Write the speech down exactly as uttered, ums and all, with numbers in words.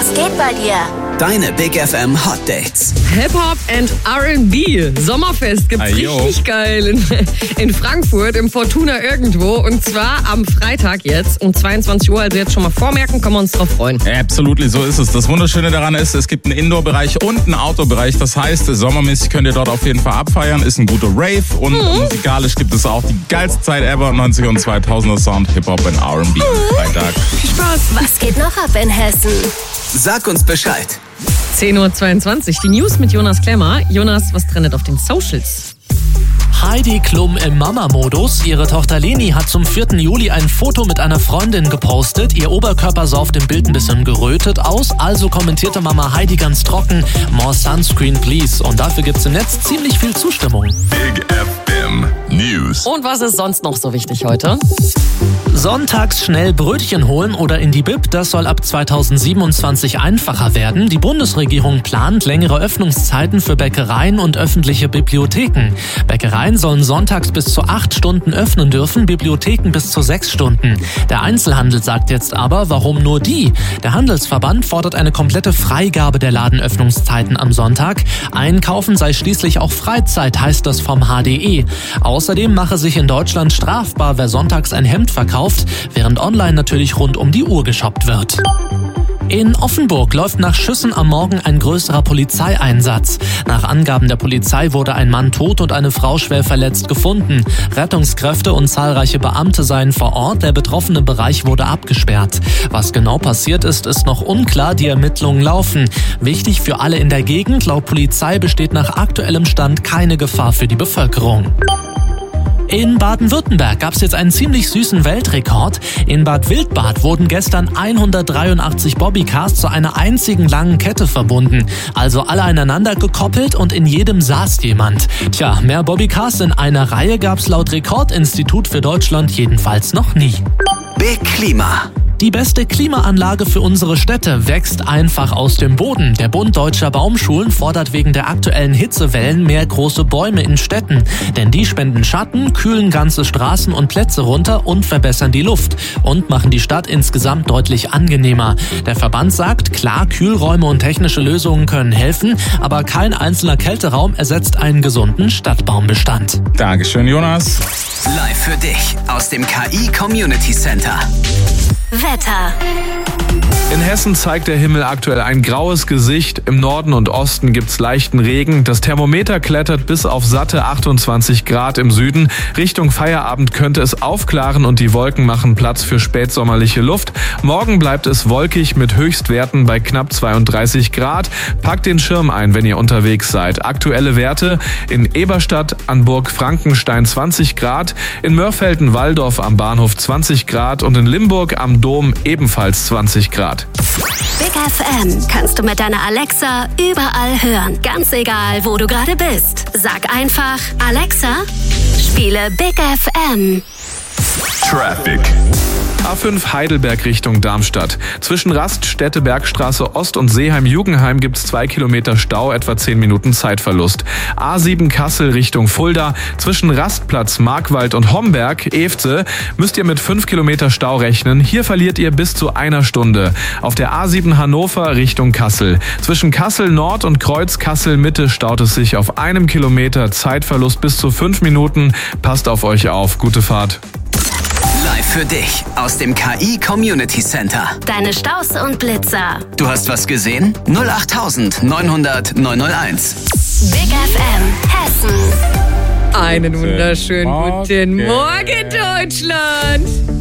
Was geht bei dir? Deine Big F M Hot Dates. Hip-Hop and R and B. Sommerfest gibt's Ayo. richtig geil in, in Frankfurt im Fortuna irgendwo. Und zwar am Freitag jetzt um zweiundzwanzig Uhr. Also jetzt schon mal vormerken, können wir uns drauf freuen. Absolutely, so ist es. Das Wunderschöne daran ist, es gibt einen Indoor-Bereich und einen Outdoor-Bereich. Das heißt, sommermäßig könnt ihr dort auf jeden Fall abfeiern. Ist ein guter Rave und mhm. musikalisch gibt es auch die geilste Zeit ever. neunziger und zweitausender Sound, Hip-Hop und R and B. Mhm. Freitag. Viel Spaß. Was geht noch ab in Hessen? Sag uns Bescheid. zehn Uhr zweiundzwanzig. Die News mit Jonas Klemmer. Jonas, was trendet auf den Socials? Heidi Klum im Mama-Modus. Ihre Tochter Leni hat zum vierten Juli ein Foto mit einer Freundin gepostet. Ihr Oberkörper sah auf dem Bild ein bisschen gerötet aus, also kommentierte Mama Heidi ganz trocken: "More Sunscreen, please." Und dafür gibt's im Netz ziemlich viel Zustimmung. Big F M News. Und was ist sonst noch so wichtig heute? Sonntags schnell Brötchen holen oder in die Bib, das soll ab zweitausendsiebenundzwanzig einfacher werden. Die Bundesregierung plant längere Öffnungszeiten für Bäckereien und öffentliche Bibliotheken. Bäckereien sollen sonntags bis zu acht Stunden öffnen dürfen, Bibliotheken bis zu sechs Stunden. Der Einzelhandel sagt jetzt aber, warum nur die? Der Handelsverband fordert eine komplette Freigabe der Ladenöffnungszeiten am Sonntag. Einkaufen sei schließlich auch Freizeit, heißt das vom H D E. Außerdem mache sich in Deutschland strafbar, wer sonntags ein Hemd verkauft, während online natürlich rund um die Uhr geshoppt wird. In Offenburg läuft nach Schüssen am Morgen ein größerer Polizeieinsatz. Nach Angaben der Polizei wurde ein Mann tot und eine Frau schwer verletzt gefunden. Rettungskräfte und zahlreiche Beamte seien vor Ort. Der betroffene Bereich wurde abgesperrt. Was genau passiert ist, ist noch unklar. Die Ermittlungen laufen. Wichtig für alle in der Gegend: laut Polizei besteht nach aktuellem Stand keine Gefahr für die Bevölkerung. In Baden-Württemberg gab es jetzt einen ziemlich süßen Weltrekord. In Bad Wildbad wurden gestern hundertdreiundachtzig Bobbycars zu einer einzigen langen Kette verbunden. Also alle aneinander gekoppelt und in jedem saß jemand. Tja, mehr Bobbycars in einer Reihe gab es laut Rekordinstitut für Deutschland jedenfalls noch nie. Big Klima. Die beste Klimaanlage für unsere Städte wächst einfach aus dem Boden. Der Bund Deutscher Baumschulen fordert wegen der aktuellen Hitzewellen mehr große Bäume in Städten. Denn die spenden Schatten, kühlen ganze Straßen und Plätze runter und verbessern die Luft und machen die Stadt insgesamt deutlich angenehmer. Der Verband sagt, klar, Kühlräume und technische Lösungen können helfen, aber kein einzelner Kälteraum ersetzt einen gesunden Stadtbaumbestand. Dankeschön, Jonas. Live für dich aus dem K I Community Center. Wetter. In Hessen zeigt der Himmel aktuell ein graues Gesicht. Im Norden und Osten gibt's leichten Regen. Das Thermometer klettert bis auf satte achtundzwanzig Grad im Süden. Richtung Feierabend könnte es aufklaren und die Wolken machen Platz für spätsommerliche Luft. Morgen bleibt es wolkig mit Höchstwerten bei knapp zweiunddreißig Grad. Packt den Schirm ein, wenn ihr unterwegs seid. Aktuelle Werte: in Eberstadt an Burg Frankenstein zwanzig Grad, in Mörfelden-Walldorf am Bahnhof zwanzig Grad und in Limburg am Dom ebenfalls zwanzig Grad. Big F M kannst du mit deiner Alexa überall hören. Ganz egal, wo du gerade bist. Sag einfach: Alexa, spiele Big F M. Traffic. A fünf Heidelberg Richtung Darmstadt. Zwischen Raststätte, Bergstraße Ost und Seeheim-Jugendheim gibt's zwei Kilometer Stau, etwa zehn Minuten Zeitverlust. A sieben Kassel Richtung Fulda. Zwischen Rastplatz, Markwald und Homberg, Efze, müsst ihr mit fünf Kilometer Stau rechnen. Hier verliert ihr bis zu einer Stunde. Auf der A sieben Hannover Richtung Kassel. Zwischen Kassel Nord und Kreuz Kassel Mitte staut es sich auf einem Kilometer, Zeitverlust bis zu fünf Minuten. Passt auf euch auf. Gute Fahrt. Live für dich aus dem K I Community Center. Deine Staus und Blitzer. Du hast was gesehen? null acht neunhundert neunhunderteins. Big F M Hessen. Einen wunderschönen Morgen. guten Morgen, Deutschland!